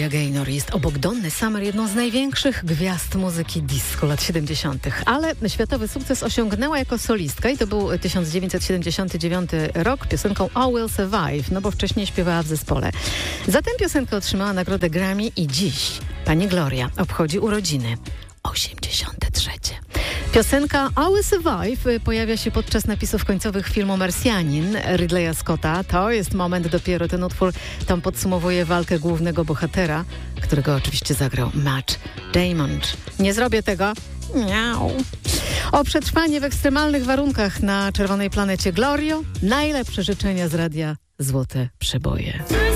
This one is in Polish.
Gloria Gaynor jest obok Donny Summer jedną z największych gwiazd muzyki disco lat 70. Ale światowy sukces osiągnęła jako solistka i to był 1979 rok piosenką I Will Survive, no bo wcześniej śpiewała w zespole. Za tę piosenkę otrzymała nagrodę Grammy i dziś pani Gloria obchodzi urodziny 83. Piosenka I Will Survive pojawia się podczas napisów końcowych filmu Marsjanin Ridleya Scotta. To jest moment dopiero, ten utwór tam podsumowuje walkę głównego bohatera, którego oczywiście zagrał Matt Damon. Nie zrobię tego. Miau. O przetrwanie w ekstremalnych warunkach na czerwonej planecie Glorio. Najlepsze życzenia z radia Złote Przeboje.